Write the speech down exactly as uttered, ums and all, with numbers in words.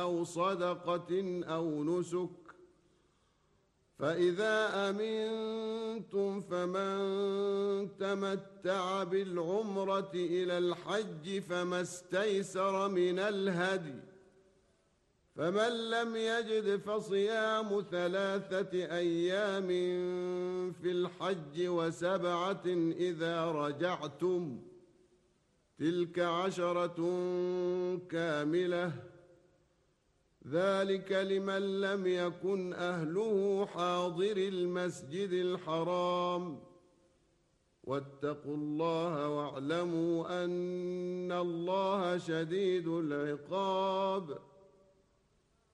أو صدقة أو نسك، فإذا أمنتم فمن تمتع بالعمرة إلى الحج فما استيسر من الهدي، فمن لم يجد فصيام ثلاثة أيام في الحج وسبعة إذا رجعتم، تلك عشرة كاملة، ذلك لمن لم يكن أهله حاضر المسجد الحرام. واتقوا الله واعلموا أن الله شديد العقاب.